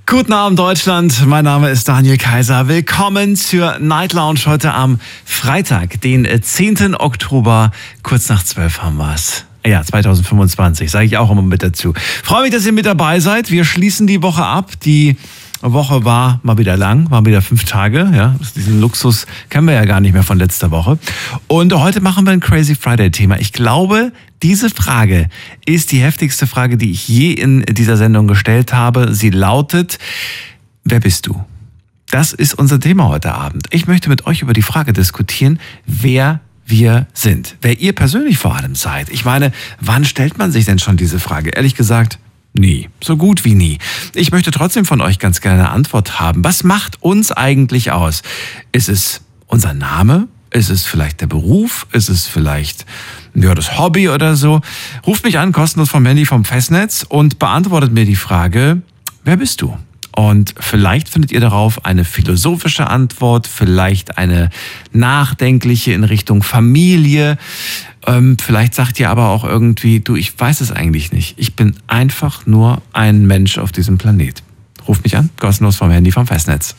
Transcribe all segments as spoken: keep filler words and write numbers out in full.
Guten Abend Deutschland, mein Name ist Daniel Kaiser. Willkommen zur Night Lounge heute am Freitag, den zehnten Oktober, kurz nach zwölf haben wir es. Ja, zwanzig fünfundzwanzig, sage ich auch immer mit dazu. Freue mich, dass ihr mit dabei seid. Wir schließen die Woche ab. Die Woche war mal wieder lang, war wieder fünf Tage. Ja, diesen Luxus kennen wir ja gar nicht mehr von letzter Woche. Und heute machen wir ein Crazy Friday-Thema. Ich glaube, diese Frage ist die heftigste Frage, die ich je in dieser Sendung gestellt habe. Sie lautet: Wer bist du? Das ist unser Thema heute Abend. Ich möchte mit euch über die Frage diskutieren, wer wir sind. Wer ihr persönlich vor allem seid. Ich meine, wann stellt man sich denn schon diese Frage? Ehrlich gesagt, nie. So gut wie nie. Ich möchte trotzdem von euch ganz gerne eine Antwort haben. Was macht uns eigentlich aus? Ist es unser Name? Ist es vielleicht der Beruf? Ist es vielleicht ja, das Hobby oder so? Ruft mich an, kostenlos vom Handy vom Festnetz und beantwortet mir die Frage, wer bist du? Und vielleicht findet ihr darauf eine philosophische Antwort, vielleicht eine nachdenkliche in Richtung Familie. Ähm, vielleicht sagt ihr aber auch irgendwie, du, ich weiß es eigentlich nicht. Ich bin einfach nur ein Mensch auf diesem Planet. Ruft mich an, kostenlos vom Handy vom Festnetz.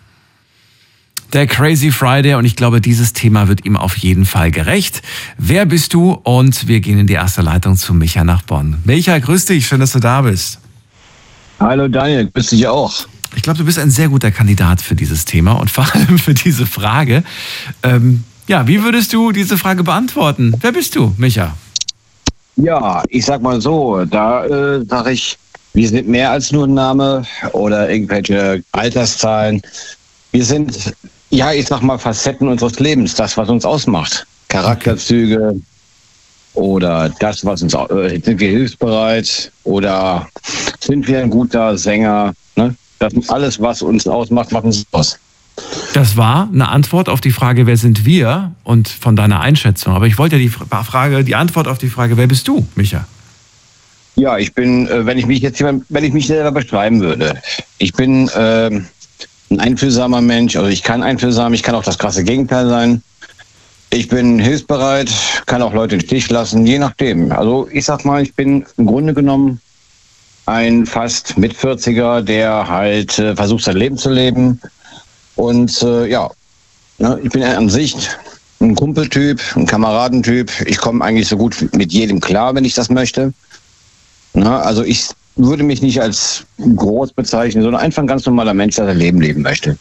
Der Crazy Friday, und ich glaube, dieses Thema wird ihm auf jeden Fall gerecht. Wer bist du? Und wir gehen in die erste Leitung zu Micha nach Bonn. Micha, grüß dich, schön, dass du da bist. Hallo Daniel, grüß dich auch. Ich glaube, du bist ein sehr guter Kandidat für dieses Thema und vor allem für diese Frage. Ähm, ja, wie würdest du diese Frage beantworten? Wer bist du, Micha? Ja, ich sag mal so, da äh, sage ich, wir sind mehr als nur ein Name oder irgendwelche Alterszahlen. Wir sind, ja, ich sag mal, Facetten unseres Lebens, das, was uns ausmacht. Charakterzüge oder das, was uns, äh, sind wir hilfsbereit oder sind wir ein guter Sänger, ne? Das ist alles, was uns ausmacht, macht uns aus. Das war eine Antwort auf die Frage, wer sind wir, und von deiner Einschätzung. Aber ich wollte ja die Frage, die Antwort auf die Frage, wer bist du, Micha? Ja, ich bin, wenn ich mich jetzt, wenn ich mich selber beschreiben würde, ich bin äh, ein einfühlsamer Mensch, also ich kann einfühlsam, ich kann auch das krasse Gegenteil sein. Ich bin hilfsbereit, kann auch Leute im Stich lassen, je nachdem. Also ich sag mal, ich bin im Grunde genommen ein fast Mitvierziger, der halt äh, versucht, sein Leben zu leben. Und äh, ja, ne, ich bin an sich ein Kumpeltyp, ein Kameradentyp. Ich komme eigentlich so gut mit jedem klar, wenn ich das möchte. Na, also ich würde mich nicht als groß bezeichnen, sondern einfach ein ganz normaler Mensch, der sein Leben leben möchte.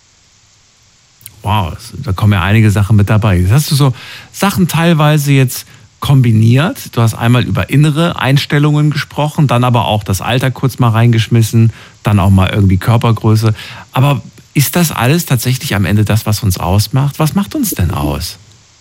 Wow, da kommen ja einige Sachen mit dabei. Jetzt hast du so Sachen teilweise jetzt kombiniert. Du hast einmal über innere Einstellungen gesprochen, dann aber auch das Alter kurz mal reingeschmissen, dann auch mal irgendwie Körpergröße. Aber ist das alles tatsächlich am Ende das, was uns ausmacht? Was macht uns denn aus?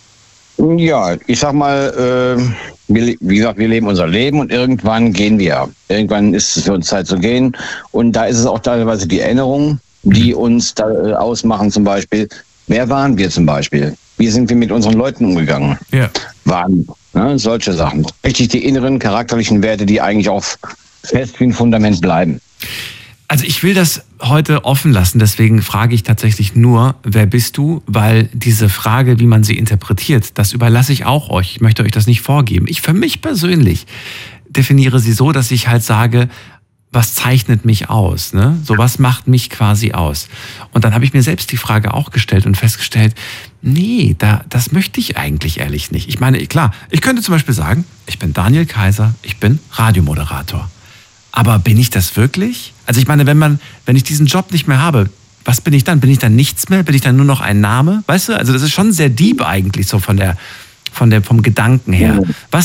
Ja, ich sag mal, äh, wir, wie gesagt, wir leben unser Leben und irgendwann gehen wir. Irgendwann ist es für uns Zeit zu gehen. Und da ist es auch teilweise die Erinnerung, die uns da äh, ausmachen, zum Beispiel. Wer waren wir zum Beispiel? Wie sind wir mit unseren Leuten umgegangen? Ja. Waren, ne, solche Sachen. Richtig die inneren charakterlichen Werte, die eigentlich auch fest wie ein Fundament bleiben. Also ich will das heute offen lassen, deswegen frage ich tatsächlich nur, wer bist du? Weil diese Frage, wie man sie interpretiert, das überlasse ich auch euch. Ich möchte euch das nicht vorgeben. Ich für mich persönlich definiere sie so, dass ich halt sage, was zeichnet mich aus? Ne? So, was macht mich quasi aus? Und dann habe ich mir selbst die Frage auch gestellt und festgestellt, nee, da, das möchte ich eigentlich ehrlich nicht. Ich meine, klar, ich könnte zum Beispiel sagen, ich bin Daniel Kaiser, ich bin Radiomoderator. Aber bin ich das wirklich? Also ich meine, wenn man, wenn ich diesen Job nicht mehr habe, was bin ich dann? Bin ich dann nichts mehr? Bin ich dann nur noch ein Name? Weißt du? Also das ist schon sehr deep eigentlich so von der, von der, vom Gedanken her. Was